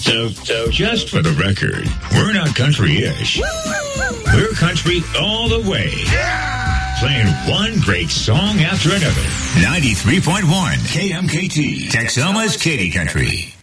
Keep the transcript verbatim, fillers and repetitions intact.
So, so just for the record, we're not country-ish. We're country all the way. Playing one great song after another. ninety-three point one K M K T, Texoma's Katy Country.